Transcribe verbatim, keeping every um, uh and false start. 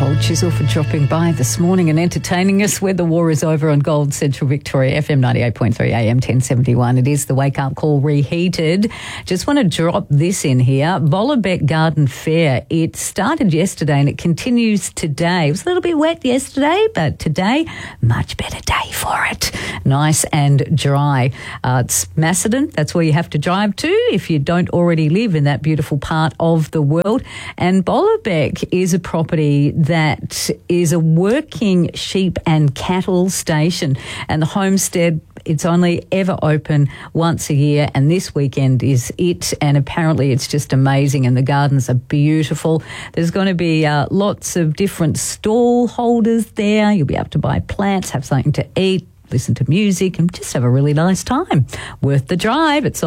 Cold Chisel for dropping by this morning and entertaining us where the war is over on Gold Central Victoria, F M ninety-eight point three, A M ten seventy-one. It is the Wake Up Call reheated. Just want to drop this in here. Bollerbeck Garden Fair. It started yesterday and it continues today. It was a little bit wet yesterday, but today, much better day for it. Nice and dry. Uh, it's Macedon. That's where you have to drive to if you don't already live in that beautiful part of the world. And Bollerbeck is a property that is a working sheep and cattle station, and the homestead, it's only ever open once a year, and this weekend is it, and apparently it's just amazing and the gardens are beautiful. There's going to be uh, lots of different stall holders there. You'll be able to buy plants, have something to eat, listen to music and just have a really nice time. Worth the drive. It's